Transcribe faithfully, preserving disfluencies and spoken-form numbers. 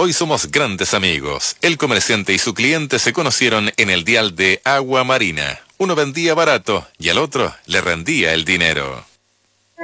Hoy somos grandes amigos. El comerciante y su cliente se conocieron en el dial de Agua Marina. Uno vendía barato y al otro le rendía el dinero.